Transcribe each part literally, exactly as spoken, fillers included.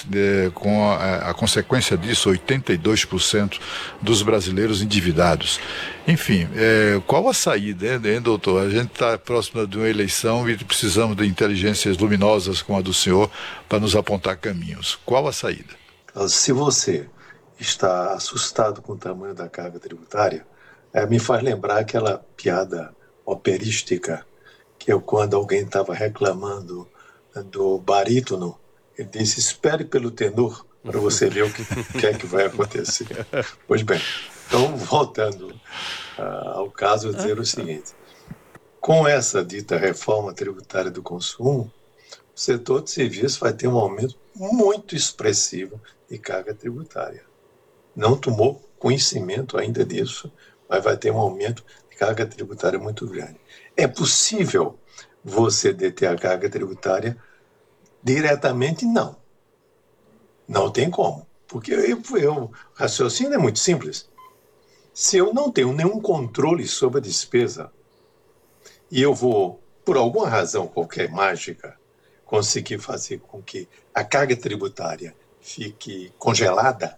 é, com a, a consequência disso, oitenta e dois por cento dos brasileiros endividados. Enfim, é, qual a saída, hein, hein, doutor? A gente está próximo de uma eleição e precisamos de inteligências luminosas como a do senhor para nos apontar caminhos. Qual a saída? Se você está assustado com o tamanho da carga tributária, é, me faz lembrar aquela piada operística, que é quando alguém estava reclamando do barítono, ele disse: espere pelo tenor para você ver o que, que é que vai acontecer. Pois bem, então, voltando uh, ao caso, dizer o seguinte: com essa dita reforma tributária do consumo, o setor de serviços vai ter um aumento muito expressivo de carga tributária. Não tomou conhecimento ainda disso, mas vai ter um aumento de carga tributária muito grande. É possível você deter a carga tributária diretamente? Não. Não tem como. Porque eu, eu, o raciocínio é muito simples. Se eu não tenho nenhum controle sobre a despesa e eu vou, por alguma razão qualquer mágica, conseguir fazer com que a carga tributária fique congelada,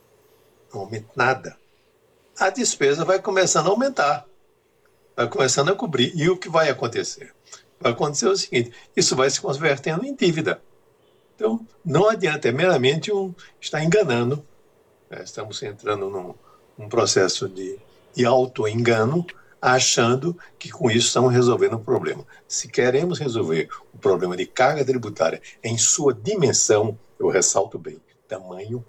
não aumente nada, a despesa vai começando a aumentar, vai começando a cobrir. E o que vai acontecer? Vai acontecer o seguinte: isso vai se convertendo em dívida. Então, não adianta, é meramente um estar enganando. Né? Estamos entrando num, num processo de, de auto-engano, achando que com isso estamos resolvendo o problema. Se queremos resolver o problema de carga tributária em sua dimensão, eu ressalto bem, tamanho,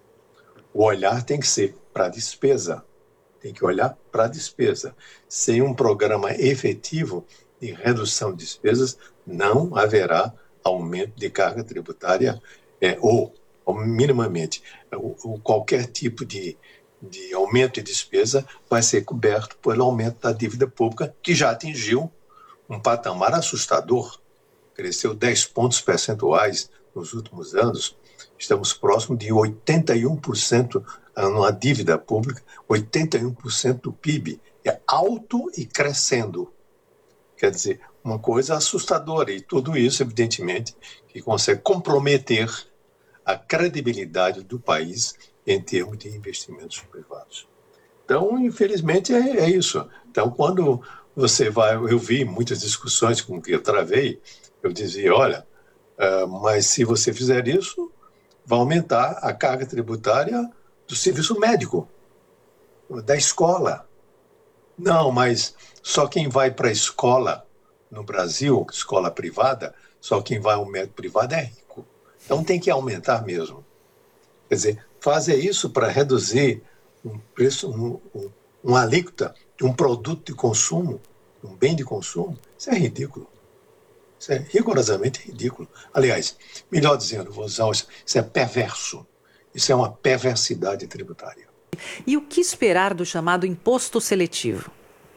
o olhar tem que ser para a despesa. Tem que olhar para a despesa. Sem um programa efetivo de redução de despesas, não haverá aumento de carga tributária é, ou, ou, minimamente, ou, ou qualquer tipo de, de aumento de despesa vai ser coberto pelo aumento da dívida pública, que já atingiu um patamar assustador. Cresceu dez pontos percentuais nos últimos anos. Estamos próximos de oitenta e um por cento na dívida pública, oitenta e um por cento do P I B. É alto e crescendo. Quer dizer, uma coisa assustadora. E tudo isso, evidentemente, que consegue comprometer a credibilidade do país em termos de investimentos privados. Então, infelizmente, é, é isso. Então, quando você vai... Eu vi muitas discussões com que eu travei, eu dizia, olha, uh, mas se você fizer isso, vai aumentar a carga tributária do serviço médico, da escola. Não, mas só quem vai para a escola no Brasil, escola privada, só quem vai ao médico privado é rico. Então tem que aumentar mesmo. Quer dizer, fazer isso para reduzir um preço, um, um, um alíquota de um produto de consumo, um bem de consumo, isso é ridículo. Isso é rigorosamente ridículo. Aliás, melhor dizendo, vou usar isso, isso é perverso. Isso é uma perversidade tributária. E o que esperar do chamado imposto seletivo?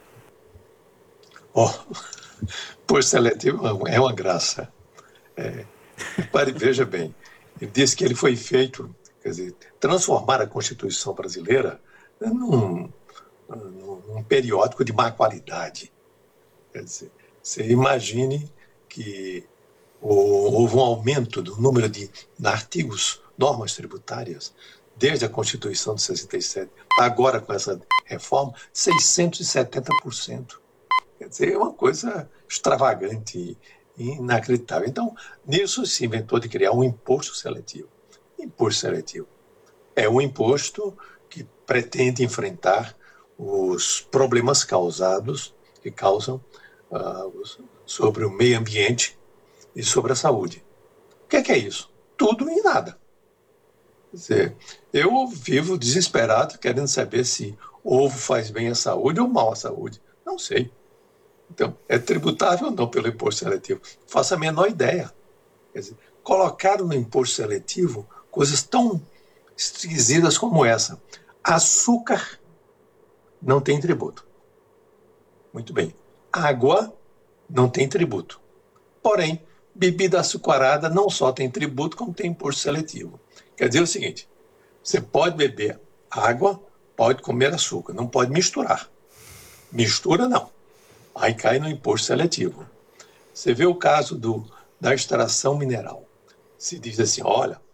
Oh, imposto seletivo é uma graça. É, pare, veja bem, ele disse que ele foi feito, quer dizer, transformar a Constituição brasileira num, num, num periódico de má qualidade. Quer dizer, você imagine que houve um aumento do número de artigos, normas tributárias, desde a Constituição de sessenta e sete, agora com essa reforma, seiscentos e setenta por cento. Quer dizer, é uma coisa extravagante e inacreditável. Então, nisso se inventou de criar um imposto seletivo. Imposto seletivo é um imposto que pretende enfrentar os problemas causados, que causam uh, sobre o meio ambiente e sobre a saúde. O que é, que é isso? Tudo e nada. Quer dizer, eu vivo desesperado querendo saber se ovo faz bem à saúde ou mal à saúde. Não sei. Então, é tributável ou não pelo imposto seletivo? Faço a menor ideia. Quer dizer, colocaram no imposto seletivo coisas tão esquisitas como essa. Açúcar não tem tributo. Muito bem. Água não tem tributo. Porém, bebida açucarada não só tem tributo, como tem imposto seletivo. Quer dizer o seguinte, você pode beber água, pode comer açúcar, não pode misturar. Mistura, não. Aí cai no imposto seletivo. Você vê o caso do, da extração mineral. Se diz assim, olha,